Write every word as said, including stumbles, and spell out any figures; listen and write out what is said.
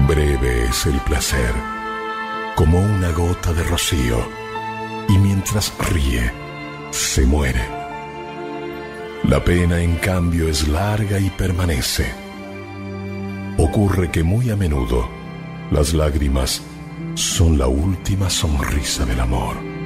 Breve es el placer, como una gota de rocío, y mientras ríe, se muere. La pena, en cambio, es larga y permanece. Ocurre que muy a menudo las lágrimas son la última sonrisa del amor.